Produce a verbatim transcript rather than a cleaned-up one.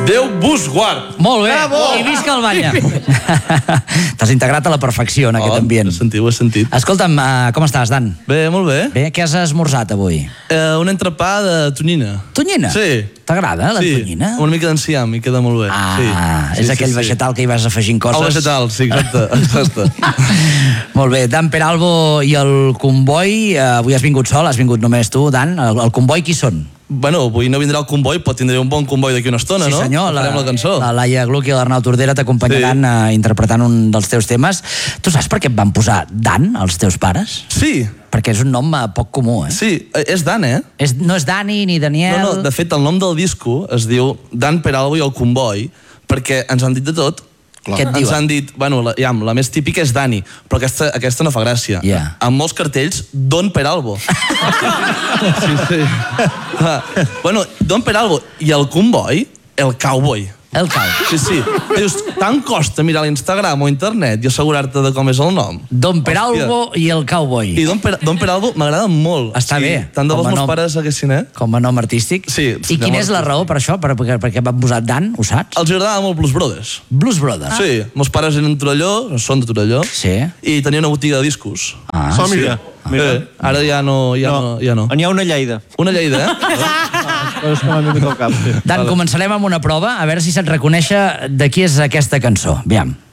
Déu vos guard. Molt bé, i visca el banya. T'has integrat a la perfecció en aquest ambient. Ho he sentit, ho he sentit. Escolta'm, uh, com estàs, Dan? Bé, molt bé. Bé, què has esmorzat avui? Uh, un entrepà de tonyina. Tonyina? Sí. T'agrada la sí. tonyina? Una mica d'enciam, i queda molt bé. Ah, sí. és sí, aquell sí, vegetal sí. que hi vas afegint coses. El vegetal, sí, exacte. exacte. Molt bé, Dan Peralbo i el comboi, uh, avui has vingut sol, has vingut només tu, Dan. El, el comboi qui són? Bueno, avui no vindrà el comboi, però tindré un bon comboi d'aquí una estona, sí, no? Sí senyor, la, la cançó. la Laia Gluck i l'Arnau Tordera t'acompanyaran sí. uh, interpretant un dels teus temes. Tu saps per què et van posar Dan, els teus pares? Sí. Perquè és un nom uh, poc comú, eh? Sí, és Dan, eh? És, no és Dani ni Daniel... No, no, de fet, el nom del disco es diu Dan Peralbo i el comboi, perquè ens han dit de tot. Clar. Què et ens diuen? han dit, bueno, la, ja, la més típica és Dani, però aquesta, aquesta no fa gràcia. Yeah. Amb molts cartells, Don Peralbo. sí, sí. Ah, bueno, Don Peralbo i el comboi, el cowboy. El cow. Sí, sí. Dius, tant costa mirar l'Instagram o internet i assegurar-te de com és el nom. Don Peralbo Hòstia. I el cowboy. I Don, per, Don Peralbo m'agrada molt. Està sí, bé. Tant de bo els meus nom, pares haguessin, eh? Com a nom artístic. Sí. I quina és la raó per això? Per, per, per què van posar Dan, ho saps? Els agradava molt Blues Brothers. Blues Brothers? Sí. Meus pares eren de Torelló, són de Torelló. Sí. I tenien una botiga de discos. Ah, Som, sí. mira. mira. Eh, ara ja no, ja no. no, ja no. N'hi ha una Lleida. Una Lleida, eh? És com a mi al cap. Dan, començarem amb una prova, a veure si se't reconèixer de qui és aquesta cançó. Aviam.